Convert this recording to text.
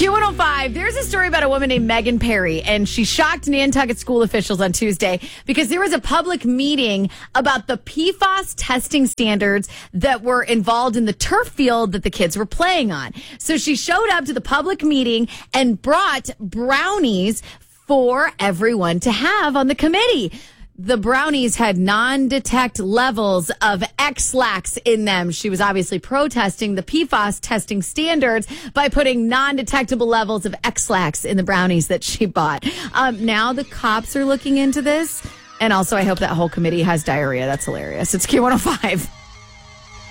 Q105, there's a story about a woman named Megan Perry, and she shocked Nantucket school officials on Tuesday because there was a public meeting about the PFAS testing standards that were involved in the turf field that the kids were playing on. So she showed up to the public meeting and brought brownies for everyone to have on the committee. The brownies had non-detect levels of X-Lax in them. She was obviously protesting the PFAS testing standards by putting non-detectable levels of X-Lax in the brownies that she bought. Now the cops are looking into this. And also, I hope that whole committee has diarrhea. That's hilarious. It's Q105.